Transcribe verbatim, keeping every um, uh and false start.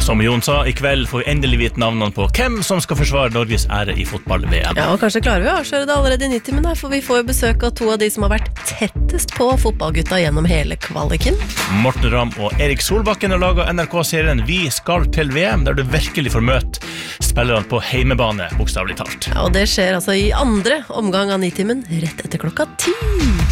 Som Jon sa, i kveld får vi endelig vite navnene på hvem som skal forsvare Norges ære i fotball-V M. Ja, og kanskje klarer vi å avsløre det allerede i nitti, men da, for vi får jo besøk av to av de som har vært tettest på fotballgutta gjennom hele kvaliken. Morten Ramm og Erik Solbakken har laget N R K-serien Vi skal til V M, der du virkelig får møte spillerne på heimebane, bokstavlig talt. Ja, og det skjer altså i andre omgang av nitimen, rett etter klokka ti.